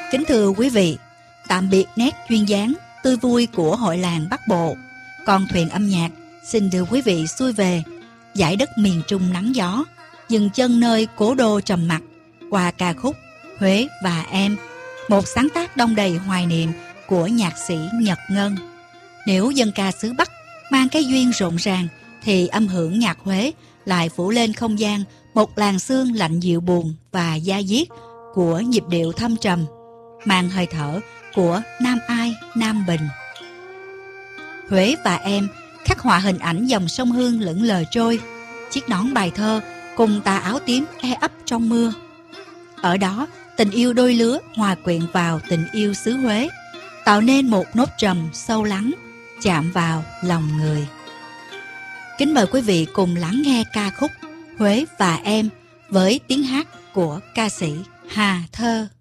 Kính thưa quý vị, tạm biệt nét duyên dáng, tươi vui của hội làng Bắc Bộ. Con thuyền âm nhạc xin đưa quý vị xuôi về dải đất miền Trung nắng gió, dừng chân nơi cố đô trầm mặc qua ca khúc Huế và Em, một sáng tác đong đầy hoài niệm của nhạc sĩ Nhật Ngân. Nếu dân ca xứ Bắc mang cái duyên rộn ràng, thì âm hưởng nhạc Huế lại phủ lên không gian một làn sương lạnh dịu buồn và da diết của nhịp điệu thâm trầm, mang hơi thở của Nam Ai Nam Bình. Huế và Em khắc họa hình ảnh dòng sông Hương lững lờ trôi, chiếc nón bài thơ cùng tà áo tím e ấp trong mưa. Ở đó, tình yêu đôi lứa hòa quyện vào tình yêu xứ Huế, tạo nên một nốt trầm sâu lắng chạm vào lòng người. Kính mời quý vị cùng lắng nghe ca khúc Huế và Em với tiếng hát của ca sĩ Hà Thơ.